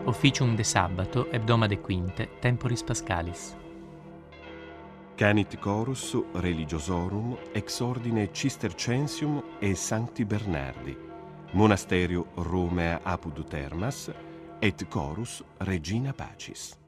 officium de sabbato, hebdoma de quinte, temporis pascalis. Canit chorus religiosorum ex ordine Cistercensium e Sancti Bernardi, monasterio Romea apud Termas, et chorus Regina Pacis.